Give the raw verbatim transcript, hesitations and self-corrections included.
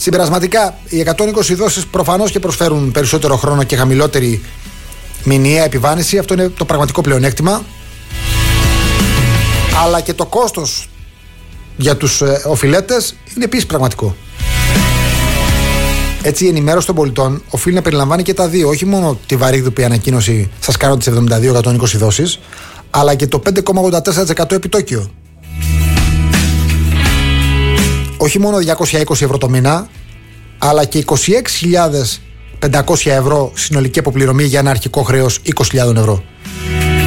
Συμπερασματικά, οι εκατόν είκοσι δόσεις προφανώς και προσφέρουν περισσότερο χρόνο και χαμηλότερη μηνιαία επιβάρυνση. Αυτό είναι το πραγματικό πλεονέκτημα. Αλλά και το κόστος για τους ε, οφειλέτες είναι επίσης πραγματικό. Έτσι, η ενημέρωση των πολιτών οφείλει να περιλαμβάνει και τα δύο. Όχι μόνο τη βαρύγδουπη ανακοίνωση, σας κάνω τις εβδομήντα δύο εκατόν είκοσι δόσεις, αλλά και το πέντε κόμμα ογδόντα τέσσερα τοις εκατό επιτόκιο. Όχι μόνο διακόσια είκοσι ευρώ το μήνα, αλλά και είκοσι έξι χιλιάδες πεντακόσια ευρώ συνολική αποπληρωμή για ένα αρχικό χρέος είκοσι χιλιάδες ευρώ.